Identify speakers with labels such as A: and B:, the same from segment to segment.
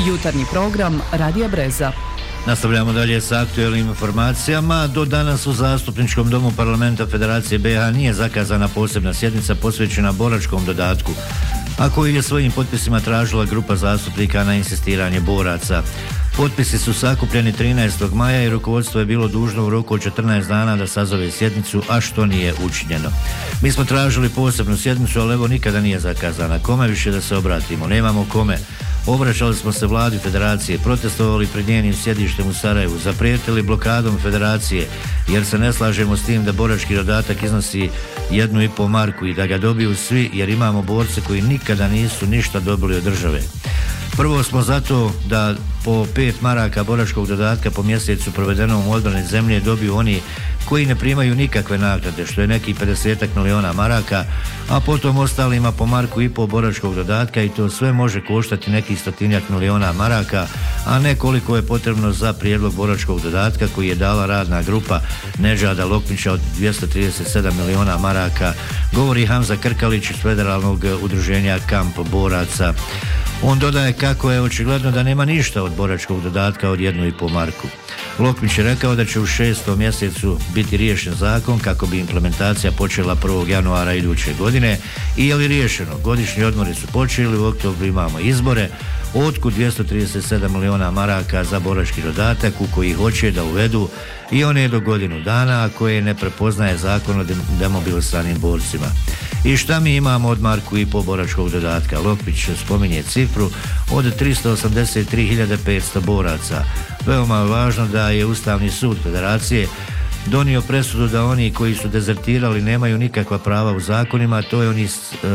A: Jutarnji program Radija Breza.
B: Nastavljamo dalje sa aktuelnim informacijama. Do danas u Zastupničkom domu Parlamenta Federacije BiH nije zakazana posebna sjednica posvećena boračkom dodatku, a koju je svojim potpisima tražila grupa zastupnika na insistiranje boraca. Potpisi su sakupljeni 13. maja i rukovodstvo je bilo dužno u roku od 14 dana da sazove sjednicu, a što nije učinjeno. Mi smo tražili posebnu sjednicu, ali evo nikada nije zakazana. Kome više da se obratimo? Nemamo kome. Obraćali smo se vladi federacije, protestovali pred njenim sjedištem u Sarajevu, zaprijetili blokadom federacije jer se ne slažemo s tim da borački dodatak iznosi 1,5 marku i da ga dobiju svi jer imamo borce koji nikada nisu ništa dobili od države. Prvo smo zato da po 5 maraka boračkog dodatka po mjesecu provedenom u odbrani zemlje dobiju oni koji ne primaju nikakve naknade, što je neki 50 miliona maraka, a potom ostalima po 1,5 marku boračkog dodatka i to sve može koštati nekih 100 miliona maraka, a ne koliko je potrebno za prijedlog boračkog dodatka koji je dala radna grupa Nedžada Lokmića od 237 miliona maraka, govori Hamza Krkalić iz Federalnog udruženja Kamp boraca. On dodaje kako je očigledno da nema ništa od boračkog dodatka od 1,5 marku. Lokmić je rekao da će u 6. mjesecu biti riješen zakon kako bi implementacija počela 1. januara iduće godine. I je li riješeno? Godišnji odmori su počeli, u oktobru imamo izbore. Otkud 237 miliona maraka za borački dodatak u koji hoće da uvedu i one do godinu dana, a koje ne prepoznaje zakon o demobilisanim borcima. I šta mi imamo od 1,5 marku boračkog dodatka? Lokmić spominje cifru od 383.500 boraca. Veoma je važno da je Ustavni sud Federacije donio presudu da oni koji su dezertirali nemaju nikakva prava u zakonima, a to je oni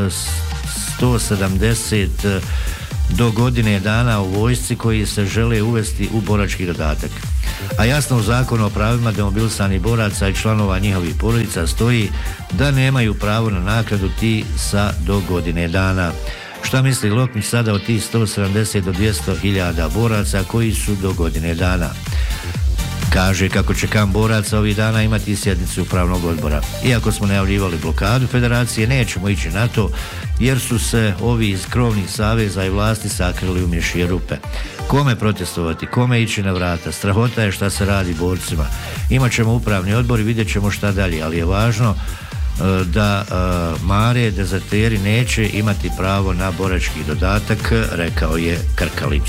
B: 170 do godine dana u vojsci koji se žele uvesti u borački dodatak. A jasno u zakonu o pravima demobilisanih boraca i članova njihovih porodica stoji da nemaju pravo na naknadu ti sa do godine dana. Šta misli Lokmić sada o tih 170 do 200.000 boraca koji su do godine dana? Kaže kako će Kamp boraca ovih dana imati sjednicu upravnog odbora. Iako smo najavljivali blokadu federacije, nećemo ići na to jer su se ovi iz krovnih saveza i vlasti sakrili u mišje rupe. Kome protestovati, kome ići na vrata? Strahota je šta se radi borcima. Imaćemo upravni odbor i vidjet ćemo šta dalje, ali je važno da mare dezerteri neće imati pravo na borački dodatak, rekao je Krkalić.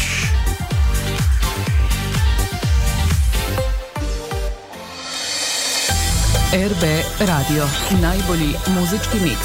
A: RB Radio, najbolji muzički miks.